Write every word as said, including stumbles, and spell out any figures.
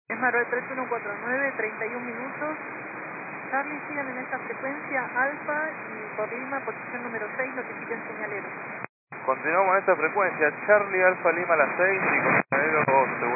Esmarol tres uno cuatro nueve, treinta y un minutos. Charlie, sigan en esta frecuencia alfa y por Lima, posición número seis, notifiquen señalero. Continuamos en esta frecuencia, Charlie Alfa Lima a las seis y con señalero